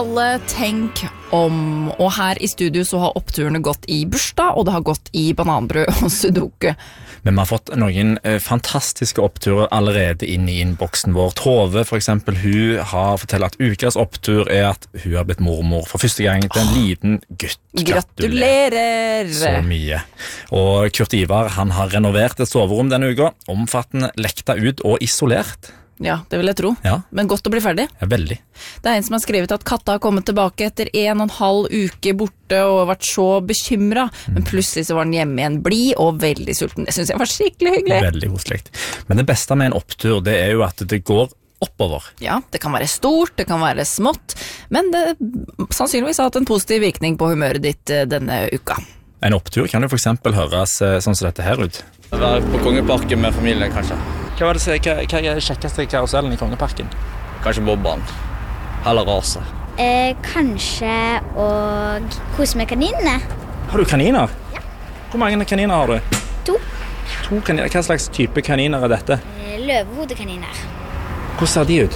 Alle tenk om, og her I studio så har oppturene gått I bursdag, og det har gått I bananbrød og sudoku. Men vi har fått noen fantastiske oppturer allerede inn I innboksen vår. Tove for eksempel, hun har fortalt at ukas opptur at hun har blitt mormor for første gang til en liten gutt. Gratulerer! Så mye. Og Kurt Ivar, han har renovert et soverom denne uka, omfattende lekta ut og isolert. Ja, det vil jeg tro. Ja. Men godt å bli ferdig. Ja, veldig. Det en som har skrevet at katta har kommet tilbake etter 1,5 uke borte og vært så bekymret, men plutselig så var den hjemme igjen blid og veldig sulten. Det synes jeg var skikkelig hyggelig. Veldig koselig. Men det beste med en opptur, det jo at det går oppover. Ja, det kan være stort, det kan være smått, men det sannsynligvis har hatt en positiv virkning på humøret ditt denne uka. En opptur kan jo for eksempel høres sånn som dette her ut. Være på Kongeparken med familien, kanskje. Hva var det hva det kjekkeste karusellen I Kongeparken? Kanskje bobbaen. Eller rase. Kanskje å kose med kaninene. Har du kaniner? Ja. Hvor mange kaniner har du? 2. 2 kaniner. Hva slags type kaniner dette? Løvehodekaniner. Hvordan ser de ut?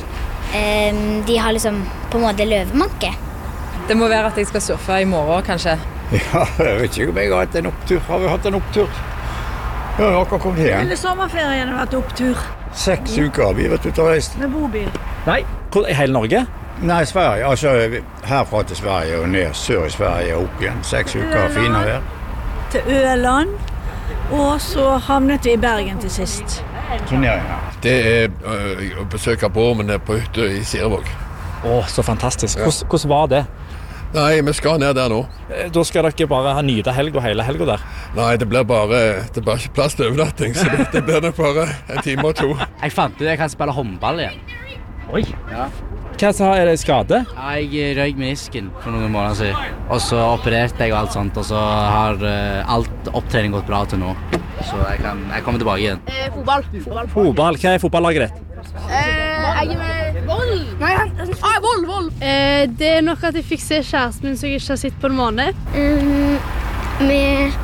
De har liksom på en måte løvemanke. Det må være at jeg skal surfe I morgen, kanskje. Ja, jeg vet ikke om jeg har hatt en opptur. Har vi hatt en opptur? Ja, dere kom her. Hele sommerferien har vært opptur. 6 uker har vi vært ute og reist. Med bobil. Nei, hvor I hele Norge? Nei, Sverige. Altså herfra til Sverige og ned sør I Sverige og opp igjen. 6 uker, fine vær. Til Øland. Og så havnet vi I Bergen til sist. Turneringer. Det å besøke bormene på hytte I Sirevåg. Så fantastisk. Hvordan var det? Nei, vi skal ned der nå. Da skal dere bare ha nyte helg og hele helga der? Nei, det blir ikke plass til overnatting, så det blir nok bare 1 time og 2. Jeg fant ut jeg kan spille håndball igjen. Oi! Ja. Hva det skade? Ja, jeg røyk menisken for noen måneder siden. Og så opererte jeg og alt sånt, og så har alt opptrening gått bra til nå. Så jeg kommer tilbake igjen. Fotball. Fotball? Hva fotballaget ditt? Jeg med Vold. Nei, Vold. Det nok at jeg fikk se kjæresten min som jeg ikke har sett på en måned. Vi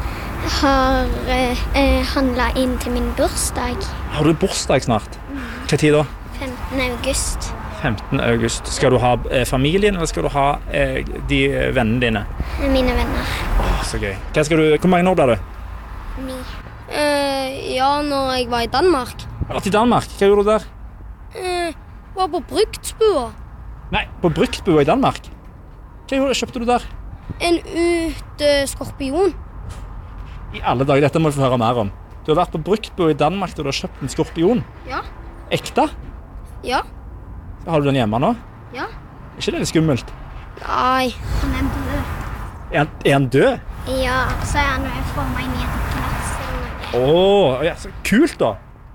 har handlet inn til min bursdag. Har du bursdag snart? Hva tid da? 15. august. 15. august. Skal du ha familien, eller skal du ha de vennene dine? Mine venner. Så gøy. Hvor mange år ble du? 9. Ja, når jeg var I Danmark. Har du vært I Danmark? Hva gjorde du der? Var på Bruktbua. Nei, på Bruktbua I Danmark? Hva kjøpte du der? En uteskorpion. I alle dager, dette må vi få høre mer om. Du har vært på Bruktbua I Danmark og du har kjøpt en skorpion. Ja. Ekte? Ja. Har du den hjemme nå? Ja. Ikke det litt skummelt? Nei. Han død. Er han død? Ja, så han får meg ned til plass. Ja, så kult da.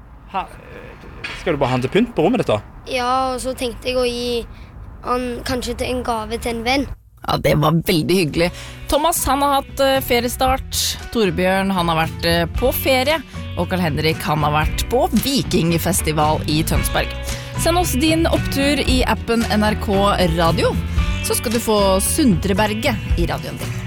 Skal du bare ha han til pynt på rommet ditt da? Ja, og så tenkte jeg å gi han kanskje til en gave til en venn. Ja, det var veldig hyggelig. Thomas, han har hatt feriestart. Torbjørn, han har vært på ferie. Og Karl Henrik, han har vært på Vikingfestival I Tønsberg. Send oss din opptur I appen NRK Radio, så skal du få Sundreberget I radioen din.